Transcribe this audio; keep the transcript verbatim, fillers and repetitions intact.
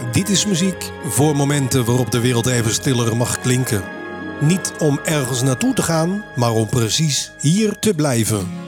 Dit is muziek voor momenten waarop de wereld even stiller mag klinken. Niet om ergens naartoe te gaan, maar om precies hier te blijven.